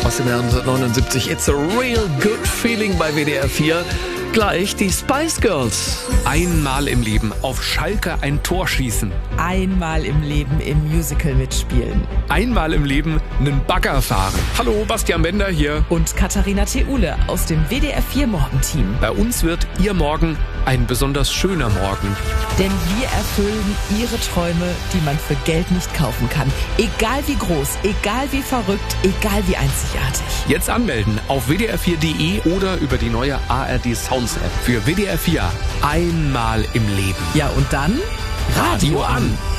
Aus dem Jahr 1979. It's a real good feeling bei WDR 4. Gleich die Spice Girls. Einmal im Leben auf Schalke ein Tor schießen. Einmal im Leben im Musical mitspielen. Einmal im Leben einen Bagger fahren. Hallo, Bastian Bender hier. Und Katharina Theule aus dem WDR 4 Morgenteam. Bei uns wird Ihr Morgen ein besonders schöner Morgen. Denn wir erfüllen Ihre Träume, die man für Geld nicht kaufen kann. Egal wie groß, egal wie verrückt, egal wie einzigartig. Jetzt anmelden auf wdr4.de oder über die neue ARD Sounds App für WDR 4. Einmal im Leben. Ja, und dann Radio an.